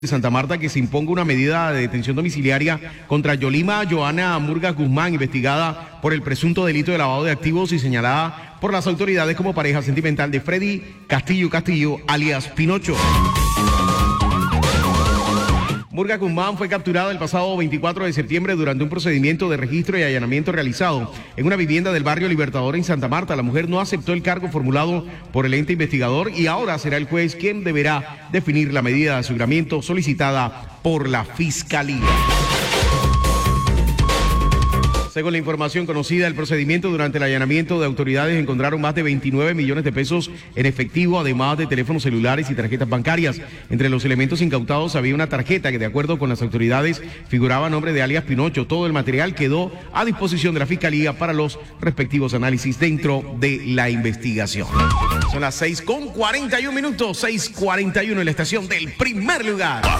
de Santa Marta que se imponga una medida de detención domiciliaria contra Yolima Joana Murga Guzmán, investigada por el presunto delito de lavado de activos y señalada por las autoridades como pareja sentimental de Freddy Castillo, alias Pinocho. Murga Guzmán fue capturada el pasado 24 de septiembre durante un procedimiento de registro y allanamiento realizado en una vivienda del barrio Libertador en Santa Marta. La mujer no aceptó el cargo formulado por el ente investigador y ahora será el juez quien deberá definir la medida de aseguramiento solicitada por la Fiscalía. Según la información conocida, el procedimiento durante el allanamiento de autoridades encontraron más de 29 millones de pesos en efectivo, además de teléfonos celulares y tarjetas bancarias. Entre los elementos incautados había una tarjeta que, de acuerdo con las autoridades, figuraba a nombre de alias Pinocho. Todo el material quedó a disposición de la Fiscalía para los respectivos análisis dentro de la investigación. Son las 6:41, 6:41 en la estación del primer lugar.